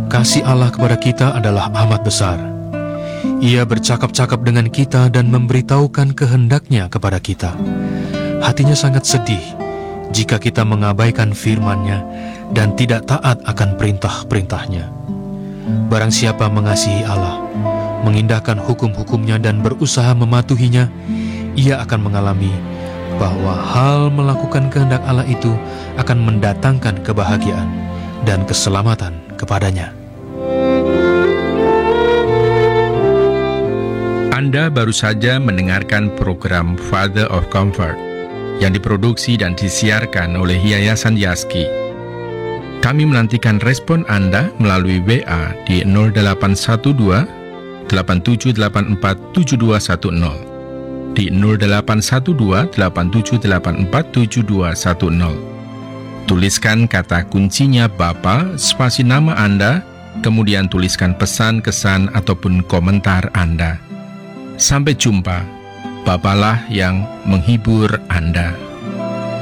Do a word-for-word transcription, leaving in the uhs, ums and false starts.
Kasih Allah kepada kita adalah amat besar. Ia bercakap-cakap dengan kita dan memberitahukan kehendak-Nya kepada kita. Hatinya sangat sedih jika kita mengabaikan firman-Nya dan tidak taat akan perintah-perintah-Nya. Barang siapa mengasihi Allah, mengindahkan hukum-hukum-Nya dan berusaha mematuhinya, ia akan mengalami bahwa hal melakukan kehendak Allah itu akan mendatangkan kebahagiaan dan keselamatan kepadanya. Anda baru saja mendengarkan program Father of Comfort yang diproduksi dan disiarkan oleh Yayasan Yaski. Kami menantikan respon Anda melalui W A di nol delapan satu dua, delapan tujuh delapan empat, tujuh dua satu nol, di nol delapan satu dua, delapan tujuh delapan empat, tujuh dua satu nol. Tuliskan kata kuncinya Bapa, spasi nama Anda, kemudian tuliskan pesan, kesan, ataupun komentar Anda. Sampai jumpa, Bapalah yang menghibur Anda.